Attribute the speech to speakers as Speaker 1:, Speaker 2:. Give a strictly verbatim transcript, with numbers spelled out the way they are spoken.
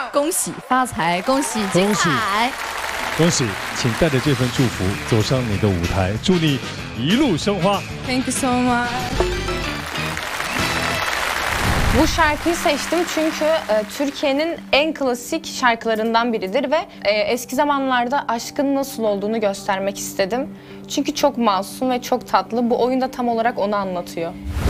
Speaker 1: 恭喜发财，恭喜精彩，
Speaker 2: 恭喜！请带着这份祝福走上你的舞台，祝你一路生花。
Speaker 1: Thank you so much.
Speaker 3: Bu şarkıyı seçtim çünkü e, Türkiye'nin en klasik şarkılarından biridir ve e, eski zamanlarda aşkın nasıl olduğunu göstermek istedim. Çünkü çok masum ve çok tatlı. Bu oyunda tam olarak onu anlatıyor.